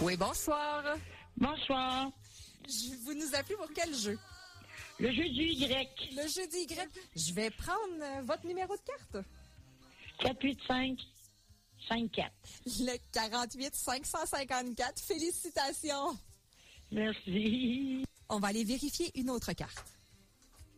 Oui, bonsoir. Bonsoir. Vous nous appelez pour quel jeu? Le jeu du Y. Le jeu du Y. Je vais prendre votre numéro de carte. 485-54. Le 48 554. Félicitations. Merci. On va aller vérifier une autre carte.